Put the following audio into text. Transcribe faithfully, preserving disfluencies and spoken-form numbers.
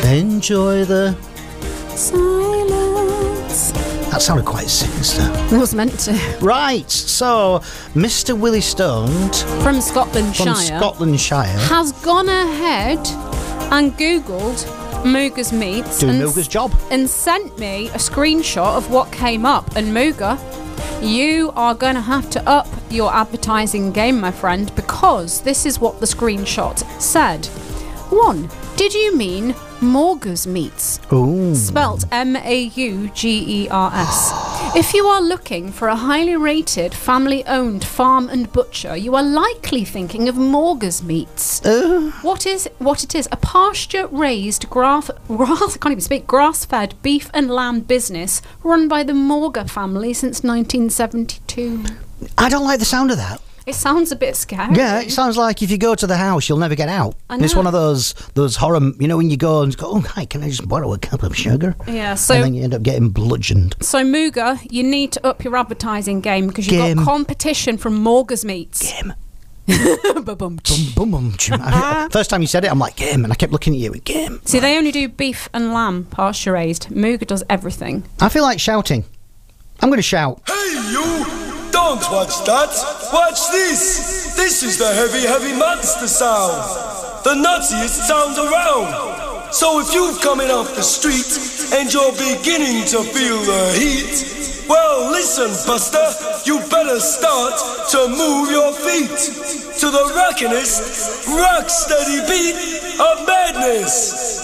Enjoy the silence. That sounded quite sinister. It was meant to. Right, so Mister Willie Stoned From Scotlandshire. from Scotlandshire Has gone ahead and Googled Mooga's Meats. doing and, Mooga's job. and sent me a screenshot of what came up. And Mooga, you are going to have to up your advertising game, my friend, because this is what the screenshot said. One, did you mean Morga's Meats? Ooh. Spelt M A U G E R S. If you are looking for a highly rated, family-owned farm and butcher, you are likely thinking of Morga's Meats. Uh. What is what it is? A pasture-raised, grass, grass I can't even speak, grass-fed beef and lamb business run by the Morga family since nineteen seventy-two. I don't like the sound of that. It sounds a bit scary. Yeah, it sounds like if you go to the house, you'll never get out. I It's know. one of those those horror, you know, when you go and go, oh, hi, can I just borrow a cup of sugar? Yeah, so And then you end up getting bludgeoned. So, Mooga, you need to up your advertising game because you've Game. got competition from Morga's Meats. Game. Ba-bum. Boom, boom, boom. chum. I- First time you said it, I'm like, game. And I kept looking at you with game. See, they only do beef and lamb, pasture raised. Mooga does everything. I feel like shouting. I'm going to shout. Hey, you! Don't watch that! Watch this! This is the heavy, heavy monster sound! The nuttiest sound around! So if you've coming off the street and you're beginning to feel the heat, well, listen, Buster, you better start to move your feet to the rockinest, rock-steady beat of madness!